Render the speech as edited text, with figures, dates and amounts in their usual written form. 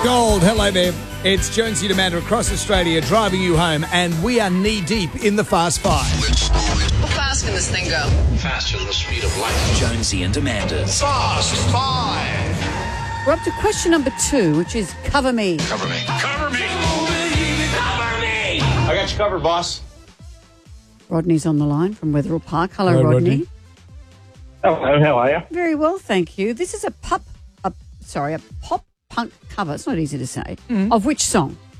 Gold, hello there. It's Jonesy and Amanda across Australia driving you home, and we are knee-deep in the Fast Five. How fast can this thing go? Faster than the speed of light. Jonesy and Amanda's Fast Five. We're up to question number 2, which is cover me. Cover me. Cover me. Cover me. I got you covered, boss. Rodney's on the line from Wetherill Park. Hello, Rodney. Hello, how are you? Very well, thank you. This is a pop punk cover, it's not easy to say, of which song?